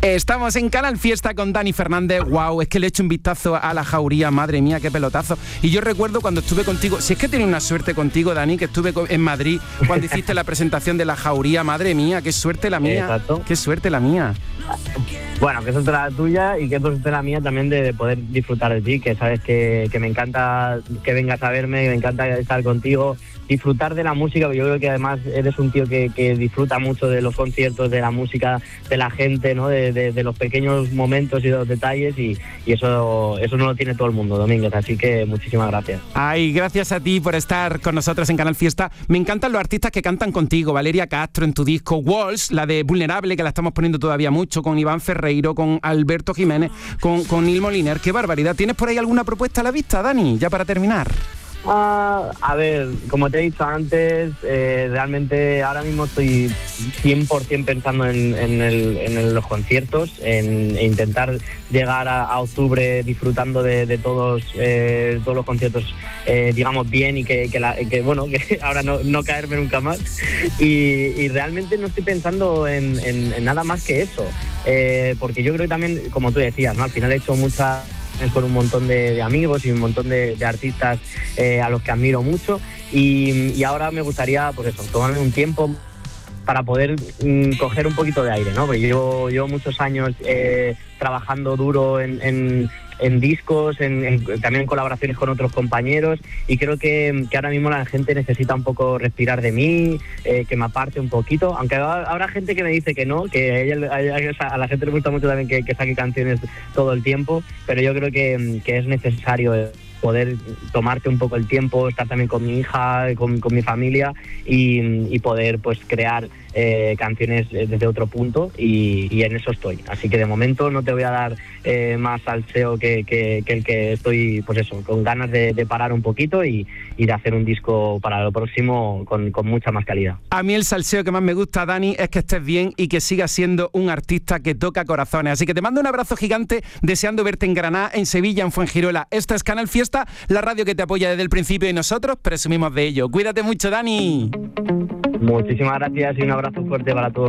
Estamos en Canal Fiesta con Dani Fernández. Wow, es que le he hecho un vistazo a la jauría, madre mía, qué pelotazo. Y yo recuerdo cuando estuve contigo, si es que he tenido una suerte contigo, Dani, que estuve en Madrid cuando hiciste la presentación de la jauría, madre mía, qué suerte la mía. Exacto. Qué suerte la mía. Bueno, que suerte la tuya y que suerte la mía también de poder disfrutar de ti, que sabes que me encanta que vengas a verme, me encanta estar contigo, disfrutar de la música, porque yo creo que además eres un tío que disfruta mucho de los conciertos, de la música, de la gente, ¿no? De los pequeños momentos y de los detalles y eso no lo tiene todo el mundo, Domínguez, así que muchísimas gracias. Ay, gracias a ti por estar con nosotros en Canal Fiesta. Me encantan los artistas que cantan contigo, Valeria Castro en tu disco, Walls, la de Vulnerable, que la estamos poniendo todavía mucho, con Iván Ferreiro, con Alberto Jiménez, con Nil Moliner. ¡Qué barbaridad! ¿Tienes por ahí alguna propuesta a la vista, Dani? Ya para terminar. A ver, como te he dicho antes, realmente ahora mismo estoy 100% pensando en los conciertos, en intentar llegar a octubre disfrutando de todos los conciertos, digamos, bien y que ahora no caerme nunca más. Y realmente no estoy pensando en nada más que eso, porque yo creo que también, como tú decías, ¿no? Al final he hecho muchas con un montón de amigos y un montón de artistas a los que admiro mucho y ahora me gustaría, pues eso, tomarme un tiempo para poder coger un poquito de aire, ¿no? Porque llevo muchos años trabajando duro en discos, también en colaboraciones con otros compañeros y creo que ahora mismo la gente necesita un poco respirar de mí, que me aparte un poquito, aunque habrá gente que me dice que no, que a la gente le gusta mucho también que saque canciones todo el tiempo, pero yo creo que es necesario poder tomarte un poco el tiempo, estar también con mi hija, con mi familia y poder pues crear canciones desde otro punto y en eso estoy. Así que de momento no te voy a dar más salseo que el que estoy, pues eso, con ganas de parar un poquito y de hacer un disco para lo próximo con mucha más calidad. A mí el salseo que más me gusta, Dani, es que estés bien y que sigas siendo un artista que toca corazones. Así que te mando un abrazo gigante, deseando verte en Granada, en Sevilla, en Fuengirola. Esta es Canal Fiesta, la radio que te apoya desde el principio y nosotros presumimos de ello. Cuídate mucho, Dani. Muchísimas gracias y un abrazo fuerte para todos.